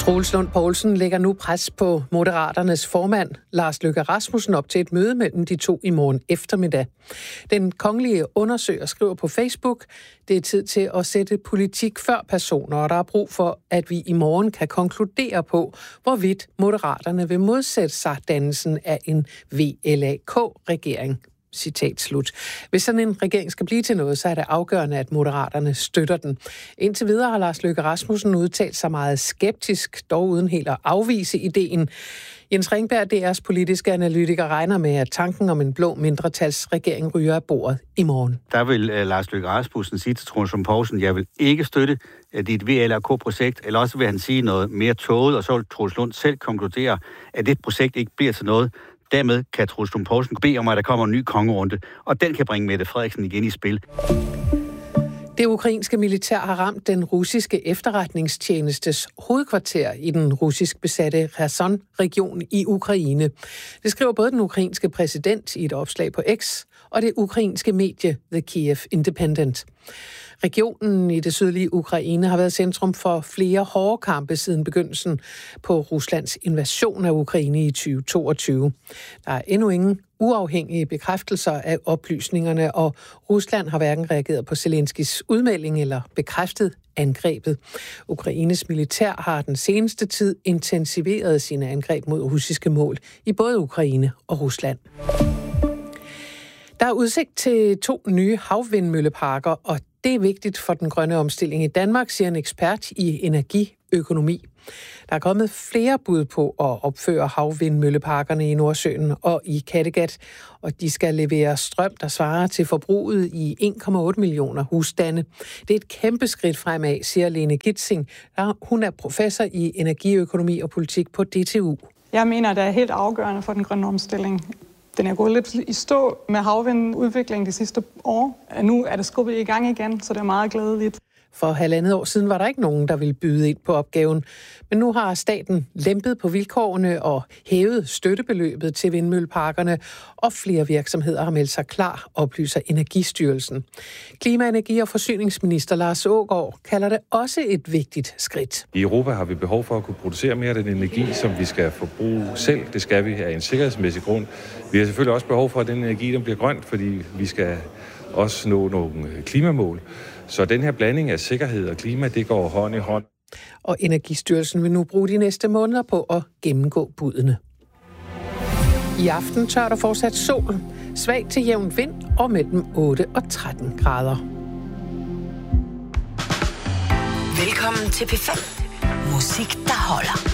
Troels Lund Poulsen lægger nu pres på Moderaternes formand, Lars Løkke Rasmussen, op til et møde mellem de to i morgen eftermiddag. Den kongelige undersøger skriver på Facebook, det er tid til at sætte politik før personer, og der er brug for, at vi i morgen kan konkludere på, hvorvidt Moderaterne vil modsætte sig dannelsen af en VLAK-regering. Citat slut. Hvis sådan en regering skal blive til noget, så er det afgørende, at Moderaterne støtter den. Indtil videre har Lars Løkke Rasmussen udtalt sig meget skeptisk, dog uden helt at afvise ideen. Jens Ringberg, DR's politiske analytiker, regner med, at tanken om en blå mindretalsregering ryger af bordet i morgen. Der vil Lars Løkke Rasmussen sige til Troels Lund Poulsen, jeg vil ikke støtte dit VLAK-projekt, eller også vil han sige noget mere tåget, og så vil Troels Lund selv konkludere, at det projekt ikke bliver til noget. Dermed kan Troels Lund Poulsen bede om, at der kommer en ny kongerunde, og den kan bringe Mette Frederiksen igen i spil. Det ukrainske militær har ramt den russiske efterretningstjenestes hovedkvarter i den russisk besatte Kherson-region i Ukraine. Det skriver både den ukrainske præsident i et opslag på X og det ukrainske medie The Kiev Independent. Regionen i det sydlige Ukraine har været centrum for flere hårde kampe siden begyndelsen på Ruslands invasion af Ukraine i 2022. Der er endnu ingen uafhængige bekræftelser af oplysningerne, og Rusland har hverken reageret på Zelenskis udmelding eller bekræftet angrebet. Ukraines militær har den seneste tid intensiveret sine angreb mod russiske mål i både Ukraine og Rusland. Der er udsigt til 2 nye havvindmølleparker, og det er vigtigt for den grønne omstilling i Danmark, siger en ekspert i energiøkonomi. Der er kommet flere bud på at opføre havvindmølleparkerne i Nordsøen og i Kattegat, og de skal levere strøm, der svarer til forbruget i 1,8 millioner husstande. Det er et kæmpe skridt fremad, siger Lene Gitzing. Hun er professor i energiøkonomi og politik på DTU. Jeg mener, det er helt afgørende for den grønne omstilling. Den er gået lidt i stå med havvindudviklingen de sidste år. Nu er det skubbet i gang igen, så det er meget glædeligt. For 1,5 år siden var der ikke nogen, der ville byde ind på opgaven. Men nu har staten lempet på vilkårene og hævet støttebeløbet til vindmølleparkerne, og flere virksomheder har meldt sig klar, oplyser Energistyrelsen. Klima-, energi- og forsyningsminister Lars Aagaard kalder det også et vigtigt skridt. I Europa har vi behov for at kunne producere mere af den energi, som vi skal forbruge selv. Det skal vi af en sikkerhedsmæssig grund. Vi har selvfølgelig også behov for, at den energi den bliver grønt, fordi vi skal også nå nogle klimamål. Så den her blanding af sikkerhed og klima, det går hånd i hånd. Og Energistyrelsen vil nu bruge de næste måneder på at gennemgå budene. I aften tør der fortsat sol, svag til jævn vind og mellem 8 og 13 grader. Velkommen til P5. Musik, der holder.